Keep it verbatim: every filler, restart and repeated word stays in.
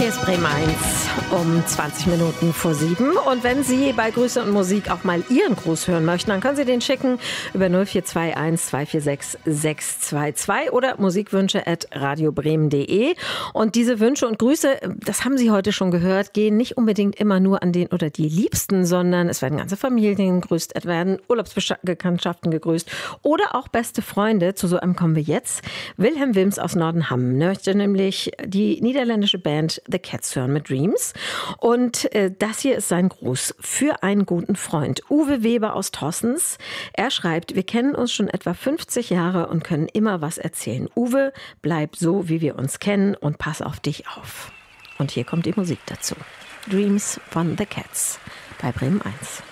Hier ist Bremen eins um zwanzig Minuten vor sieben. Und wenn Sie bei Grüße und Musik auch mal Ihren Gruß hören möchten, dann können Sie den schicken über null vier zwei eins zwei vier sechs sechs zwei zwei oder musikwünsche at radiobremen punkt de. Und diese Wünsche und Grüße, das haben Sie heute schon gehört, gehen nicht unbedingt immer nur an den oder die Liebsten, sondern es werden ganze Familien gegrüßt, es werden Urlaubsbekanntschaften gegrüßt oder auch beste Freunde. Zu so einem kommen wir jetzt. Wilhelm Wilms aus Nordenham möchte nämlich die niederländische Band The Cats hören mit Dreams. Und äh, das hier ist sein Gruß für einen guten Freund. Uwe Weber aus Tossens. Er schreibt, wir kennen uns schon etwa fünfzig Jahre und können immer was erzählen. Uwe, bleib so, wie wir uns kennen und pass auf dich auf. Und hier kommt die Musik dazu. Dreams von The Cats bei Bremen eins.